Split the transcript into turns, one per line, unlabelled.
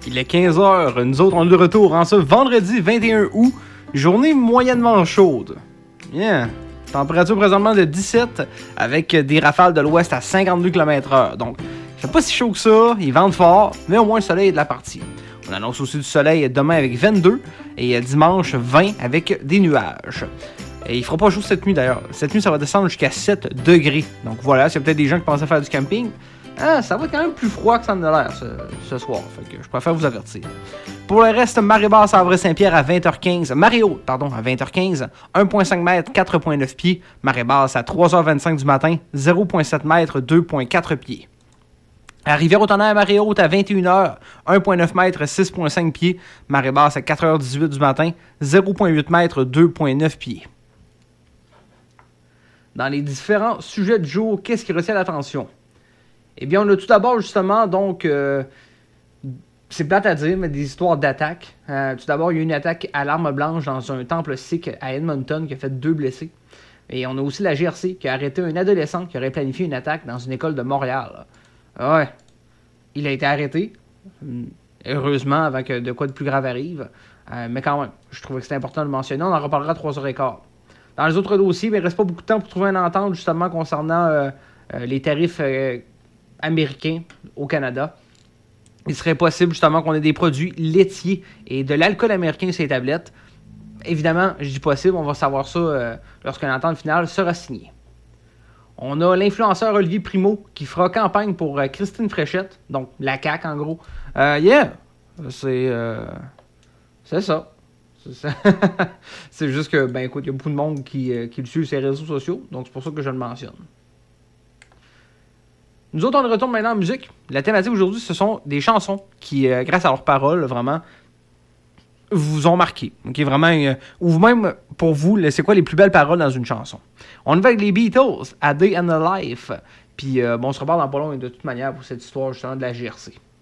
Il est 15h, nous autres on est de retour en ce vendredi 21 août, journée moyennement chaude. Yeah. Température présentement de 17 avec des rafales de l'ouest à 52 km/h. Donc, c'est pas si chaud que ça, il vente fort, mais au moins le soleil est de la partie. On annonce aussi du soleil demain avec 22 et dimanche 20 avec des nuages. Et il fera pas chaud cette nuit d'ailleurs. Cette nuit, ça va descendre jusqu'à 7 degrés. Donc voilà, s'il y a peut-être des gens qui pensaient faire du camping, ça va être quand même plus froid que ça en a l'air ce soir. Fait que je préfère vous avertir. Pour le reste, marée basse à Havre-Saint-Pierre à 20h15. Marée haute, pardon, à 20h15. 1,5 m, 4,9 pieds. Marée basse à 3h25 du matin. 0,7 m, 2,4 pieds. À Rivière-au-Tonnerre, marée haute à 21h. 1,9 m, 6,5 pieds. Marée basse à 4h18 du matin. 0,8 m, 2,9 pieds. Dans les différents sujets du jour, qu'est-ce qui retient l'attention? Eh bien, on a tout d'abord, justement, donc, c'est plate à dire, mais des histoires d'attaques. Tout d'abord, il y a eu une attaque à l'arme blanche dans un temple sikh à Edmonton qui a fait 2 blessés. Et on a aussi la GRC qui a arrêté un adolescent qui aurait planifié une attaque dans une école de Montréal. Ouais, il a été arrêté, heureusement, avant que de quoi de plus grave arrive. Mais quand même, je trouvais que c'était important de le mentionner. On en reparlera à 3h15. Dans les autres dossiers, il ne reste pas beaucoup de temps pour trouver une entente, justement, concernant les tarifs américains au Canada. Il serait possible justement qu'on ait des produits laitiers et de l'alcool américain sur les tablettes. Évidemment, je dis possible, on va savoir ça lorsqu'une entente finale sera signée. On a l'influenceur Olivier Primo qui fera campagne pour Christine Fréchette, donc la CAQ en gros. C'est ça. C'est juste que, ben écoute, il y a beaucoup de monde qui le suit sur ses réseaux sociaux, donc c'est pour ça que je le mentionne. Nous autres, on retourne maintenant en musique. La thématique aujourd'hui, ce sont des chansons qui, grâce à leurs paroles, vraiment, vous ont marqué. Okay, vraiment, ou même, pour vous, c'est quoi les plus belles paroles dans une chanson? On va avec les Beatles, A Day in a Life. Puis, on se reparle dans pas long de toute manière pour cette histoire, justement, de la GRC.